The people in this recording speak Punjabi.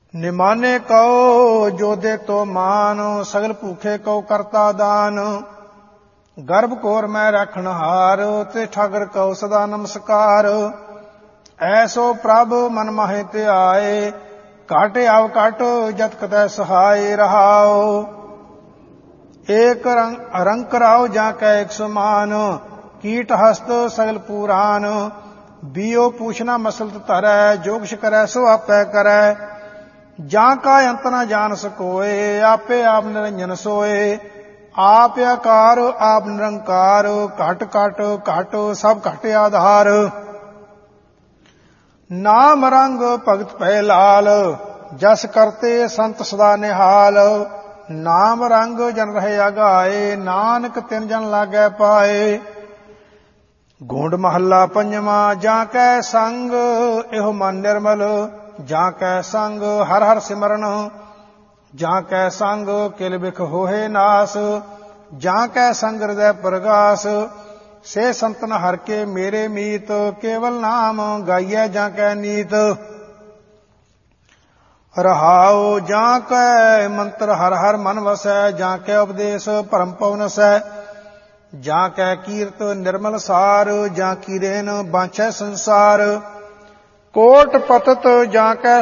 ਨਿਮਾਨੇ ਕਉ ਜੋਦੇ ਤੋ ਮਾਨ, ਸਗਲ ਭੂਖੇ ਕਉ ਕਰਤਾ ਦਾਨ। ਗਰਭ ਕੋਰ ਮੈਂ ਰੱਖਣ ਹਾਰ, ਤੇ ਠਾਕਰ ਕਉ ਸਦਾ ਨਮਸਕਾਰ। ਐਸੋ ਪ੍ਰਭ ਮਨ ਮਾਹੇ ਧਿਆਏ, ਘਟ ਆਵ ਘਟ ਜਤ ਕਤੈ ਸਹਾਏ ਰਹਾਉ। ਏਕ ਰੰਗ ਕਰਾਉ ਜਾਂ ਕੈ ਇਕ ਸਮਾਨ, ਕੀਟ ਹਸਤ ਸਗਲ ਪੂਰਾਨ। ਬੀਓ ਪੂਛਨਾ ਮਸਲਤ ਧਰੈ, ਜੋ ਕਿਛ ਕਰੈ ਸੋ ਆਪੈ ਕਰੈ। ਜਾਂ ਕਾ ਅੰਤ ਨ ਜਾਣ ਸਕੋਏ, ਆਪੇ ਆਪ ਨਿਰੰਜਨ ਸੋਏ। ਆਪ ਆਕਾਰ ਆਪ ਨਿਰੰਕਾਰ, ਘਟ ਘਟ ਘਟ ਸਭ ਘਟ ਆਧਾਰ। ਨਾਮ ਰੰਗ ਭਗਤ ਭੈ ਲਾਲ, ਜਸ ਕਰਤੇ ਸੰਤ ਸਦਾ ਨਿਹਾਲ। ਨਾਮ ਰੰਗ ਜਨ ਰਹੇ ਅਗਾਏ, ਨਾਨਕ ਤਿਨ ਜਨ ਲਾਗੈ ਪਾਏ। ਗੋਂਡ ਮਹੱਲਾ ਪੰਜਵਾਂ। ਜਾਂ ਕੈ ਸੰਗ ਇਹੋ ਮਨ ਨਿਰਮਲ, ਜਾਂ ਕੈ ਸੰਗ ਹਰ ਹਰ ਸਿਮਰਨ। ਜਾਂ ਕੈ ਸੰਗ ਕਿਲ ਬਿਖ ਹੋਏ ਨਾਸ, ਜਾਂ ਕੈ ਸੰਗ ਹਿਰਦੈ ਪ੍ਰਗਾਸ। ਸੇ ਸੰਤਨ ਹਰ ਕੇ ਮੇਰੇ ਮੀਤ, ਕੇਵਲ ਨਾਮ ਗਾਈਐ ਜਾਂ ਕੈ ਨੀਤ। ਰਹਾਉ ਜਾਂ ਕੈ ਮੰਤਰ ਹਰ ਹਰ ਮਨ ਵਸੈ, ਜਾਂ ਕੈ ਉਪਦੇਸ਼ ਭਰਮ ਪਵਨਸੈ। ਜਾਂ ਕੈ ਕੀਰਤ ਨਿਰਮਲ ਸਾਰ, ਜਾਂ ਕੀਰੇਨ ਬਾਂਛੈ ਸੰਸਾਰ। ਕੋਟ ਪਤਤ ਜਾਂ ਕੈ